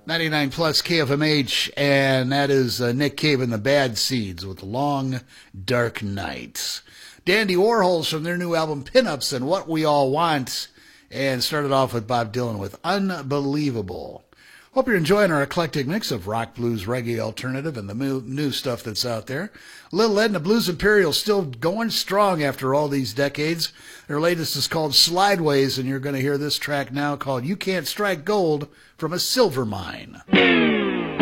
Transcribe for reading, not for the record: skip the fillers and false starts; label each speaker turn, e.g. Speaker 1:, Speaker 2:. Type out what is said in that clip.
Speaker 1: 99 plus KFMH, and that is Nick Cave and the Bad Seeds with Long Dark Nights. Dandy Warhols from their new album Pinups and What We All Want, and started off with Bob Dylan with Unbelievable. Hope you're enjoying our eclectic mix of rock, blues, reggae, alternative, and the new stuff that's out there. Little Ed and the Blues Imperials still going strong after all these decades. Their latest is called Slideways, and you're going to hear this track now called You Can't Strike Gold from a Silver Mine.